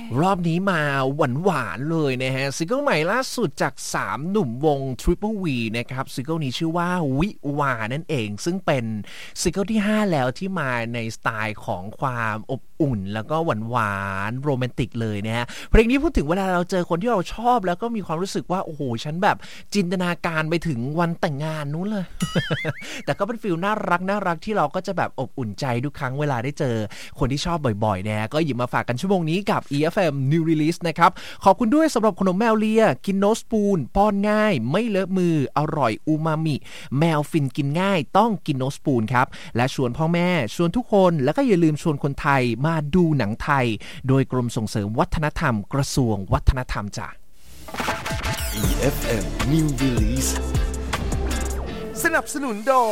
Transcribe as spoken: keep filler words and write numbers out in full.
รอบนี้มาหวานๆเลยนะฮะซิงเกิลใหม่ล่าสุดจากสามหนุ่มวง Triple V นะครับซิงเกิลนี้ชื่อว่าวิวานั่นเองซึ่งเป็นซิงเกิลที่ห้าแล้วที่มาในสไตล์ของความอบอุ่นแล้วก็หวานๆโรแมนติกเลยนะฮะเพลงนี้พูดถึงเวลาเราเจอคนที่เราชอบแล้วก็มีความรู้สึกว่าโอ้โหฉันแบบจินตนาการไปถึงวันแต่งงานนู้นเลย แต่ก็เป็นฟีลน่ารักน่ารักที่เราก็จะแบบอบอุ่นใจทุกครั้งเวลาได้เจอคนที่ชอบบ่อยๆนะก็หยิบมาฝากกันชั่วโมงนี้กับ อี เอฟ เอ็ม New Release นะครับขอบคุณด้วยสำหรับขนมแมวเลียกินโนสปูนป้อนง่ายไม่เลอะมืออร่อยอูมามิแมวฟินกินง่ายต้องกินโนสปูนครับและชวนพ่อแม่ชวนทุกคนแล้วก็อย่าลืมชวนคนไทยมาดูหนังไทยโดยกรมส่งเสริมวัฒนธรรมกระทรวงวัฒนธรรมจ้ะอี เอฟ เอ็ม New Release สนับสนุนโดย